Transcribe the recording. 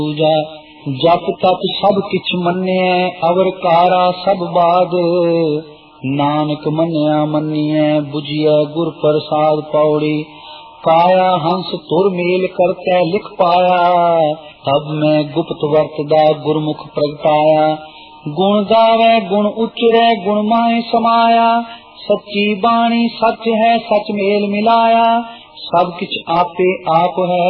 पूजा जप तप सब किछ मन्निए अवर कारा सब बाद नानक मन्निया मन्निए बुझिए गुर प्रसाद पौड़ी काया हंस तुर मेल करते लिख पाया तब मैं गुप्त वर्तदा गुरमुख प्रगटाया गुण गावे गुण उच्चरे गुण माए समाया सच्ची बाणी सच है सच मेल मिलाया सब किछ आपे आप है